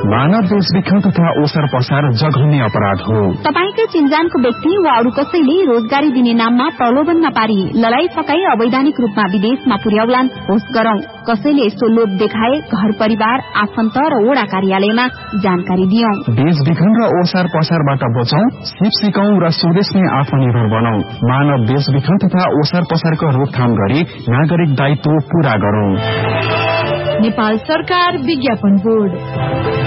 मानव बेचबिखन तथा ओसार पसार जघन्य अपराध हो। तपाईकै चिन्जानको व्यक्ति वा अरू कसैले रोजगारी दिने नाममा प्रलोभनमा पारी लडाई फकाई अवैधानिक रूपमा विदेशमा पुर्याउलान् होस् गरौं। कसैले यस्तो लोभ देखाए घर परिवार आफन्त र वडा कार्यालयमा जानकारी दियौं। बेचबिखन र ओसार पसारबाट बचौं, सिप सिकौं र स्वदेशमै आत्मनिर्भर बनौं। मानव बेचबिखन तथा ओसार पसारको रोकथाम गरी नागरिक दायित्व पूरा गरौं। नेपाल सरकार विज्ञापन बोर्ड।